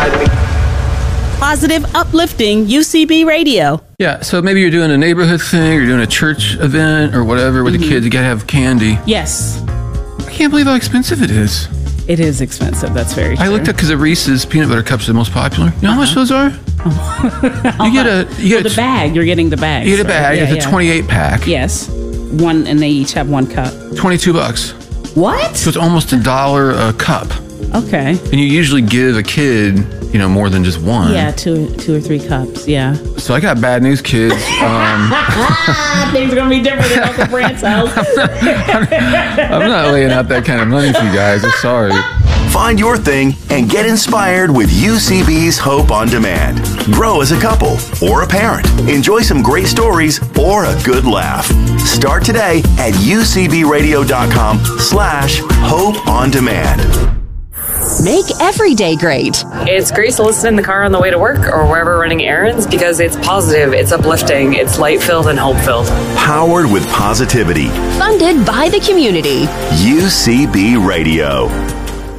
inside me. Positive, uplifting UCB Radio. Yeah, so maybe you're doing a neighborhood thing, you're doing a church event or whatever with the kids. You gotta have candy. Yes. I can't believe how expensive it is. It is expensive. That's very true. I looked up because the Reese's peanut butter cups are the most popular. You know how much those are? You get the bag. You're getting the bag. You get a bag. Right? It's a 28 pack. Yes. One, and they each have one cup. $22. What? So it's almost $1 a cup. Okay. And you usually give a kid, more than just one. Yeah, two or three cups. Yeah. So I got bad news, kids. Things are gonna be different at Uncle Brant's house. I'm not laying out that kind of money for you guys. I'm sorry. Find your thing and get inspired with UCB's Hope on Demand. Grow as a couple or a parent. Enjoy some great stories or a good laugh. Start today at ucbradio.com/Hope on Demand. Make every day great. It's great to listen in the car on the way to work or wherever running errands because it's positive, it's uplifting, it's light-filled and hope-filled. Powered with positivity. Funded by the community. UCB Radio.